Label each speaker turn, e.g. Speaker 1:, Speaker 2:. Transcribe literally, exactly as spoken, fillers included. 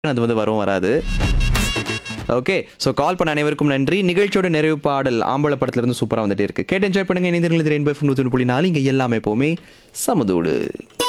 Speaker 1: அது வந்து வரும் வராது. ஓகே. ஸோ கால் பண்ண அனைவருக்கும் நன்றி. நிகழ்ச்சியோட நிறைவு பாடல் ஆம்பள படத்துல இருந்து சூப்பரா வந்துட்டே இருக்கு. கேட்டு என்ஜாய் பண்ணுங்க. இணைந்திருங்கள். இது ரெயின்போ எஃப்எம் நூற்றி ஒன்று புள்ளி நாலு. இங்க எல்லாமே எப்பவுமே சமதூடு.